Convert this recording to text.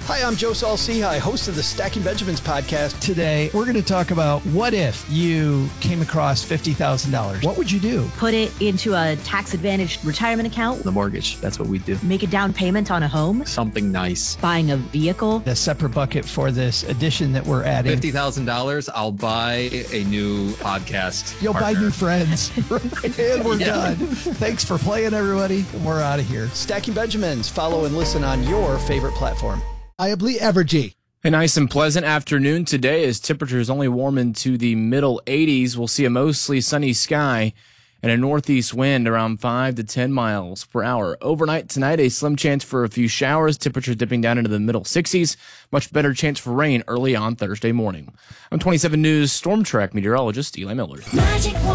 Hi, I'm Joe Saul-Sehy, host of the Stacking Benjamins podcast. Today, we're going to talk about what if you came across $50,000? What would you do? Put it into a tax-advantaged retirement account. The mortgage, that's what we do. Make a down payment on a home. Something nice. Buying a vehicle. A separate bucket for this addition that we're adding. $50,000, I'll buy a new podcast You'll partner. buy new friends. And we're done. Thanks for playing, everybody. We're out of here. Stacking Benjamins. Follow and listen on your favorite platform. I believe Evergy. A nice and pleasant afternoon today as temperatures only warm into the middle 80s. We'll see a mostly sunny sky and a northeast wind around 5 to 10 miles per hour. Overnight tonight, a slim chance for a few showers, temperatures dipping down into the middle 60s. Much better chance for rain early on Thursday morning. I'm 27 News Storm Track meteorologist Eli Miller. Magic